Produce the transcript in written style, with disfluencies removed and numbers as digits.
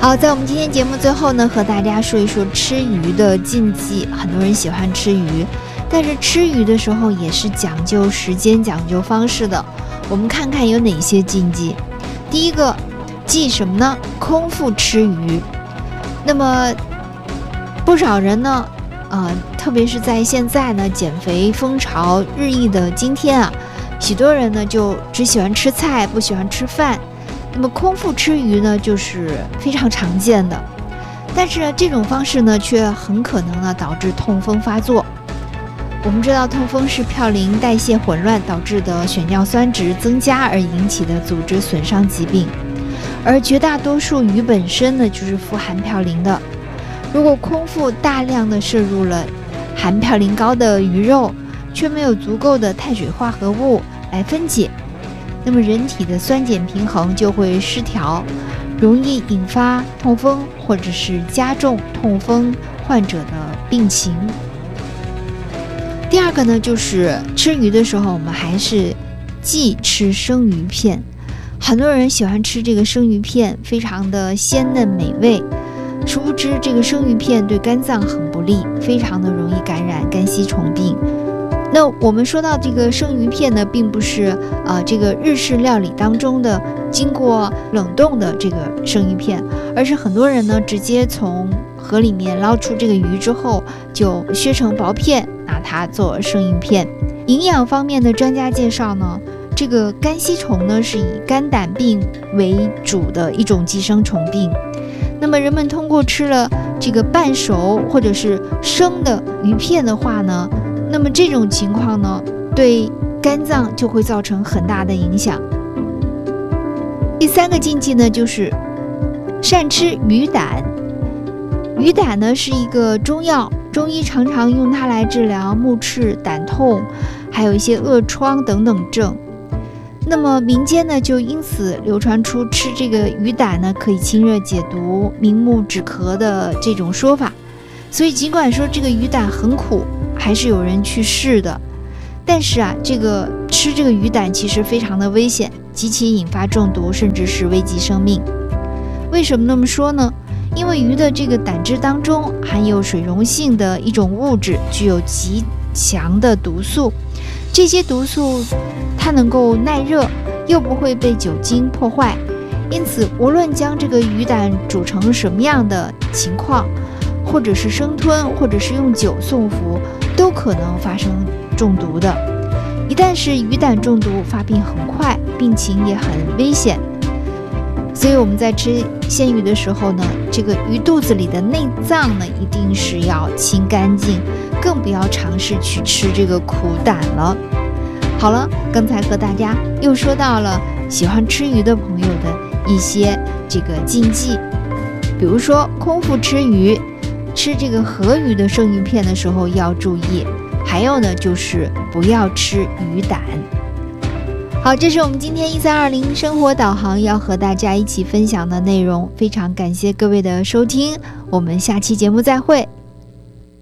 好，在我们今天节目最后呢，和大家说一说吃鱼的禁忌。很多人喜欢吃鱼，但是吃鱼的时候也是讲究时间、讲究方式的。我们看看有哪些禁忌。第一个，忌什么呢？空腹吃鱼。那么不少人呢，特别是在现在呢，减肥风潮日益的今天啊，许多人呢就只喜欢吃菜，不喜欢吃饭。那么空腹吃鱼呢，就是非常常见的，但是这种方式呢，却很可能呢导致痛风发作。我们知道，痛风是嘌呤代谢混乱导致的血尿酸值增加而引起的组织损伤疾病，而绝大多数鱼本身呢，就是富含嘌呤的。如果空腹大量的摄入了含嘌呤高的鱼肉，却没有足够的碳水化合物来分解，那么人体的酸碱平衡就会失调，容易引发痛风，或者是加重痛风患者的病情。第二个呢，就是吃鱼的时候，我们还是忌吃生鱼片。很多人喜欢吃这个生鱼片，非常的鲜嫩美味，殊不知这个生鱼片对肝脏很不利，非常的容易感染肝吸虫病。那我们说到这个生鱼片呢，并不是这个日式料理当中的经过冷冻的这个生鱼片，而是很多人呢直接从河里面捞出这个鱼之后，就削成薄片，拿它做生鱼片。营养方面的专家介绍呢，这个肝吸虫呢是以肝胆病为主的一种寄生虫病。那么人们通过吃了这个半熟或者是生的鱼片的话呢，那么这种情况呢，对肝脏就会造成很大的影响。第三个禁忌呢，就是善吃鱼胆。鱼胆呢是一个中药，中医常常用它来治疗目赤、胆痛，还有一些恶疮等等症。那么民间呢就因此流传出吃这个鱼胆呢可以清热解毒、明目止咳的这种说法。所以尽管说这个鱼胆很苦，还是有人去试的。但是啊，吃这个鱼胆其实非常的危险，极其引发中毒，甚至是危及生命。为什么那么说呢？因为鱼的这个胆汁当中含有水溶性的一种物质，具有极强的毒素。这些毒素它能够耐热，又不会被酒精破坏，因此无论将这个鱼胆煮成什么样的情况，或者是生吞，或者是用酒送服，都可能发生中毒的。一旦是鱼胆中毒，发病很快，病情也很危险。所以我们在吃鲜鱼的时候呢，这个鱼肚子里的内脏呢，一定是要清干净，更不要尝试去吃这个苦胆了。好了，刚才和大家又说到了喜欢吃鱼的朋友的一些这个禁忌，比如说空腹吃鱼，吃这个河鱼的生鱼片的时候要注意，还有呢就是不要吃鱼胆。好，这是我们今天1320生活导航要和大家一起分享的内容，非常感谢各位的收听，我们下期节目再会。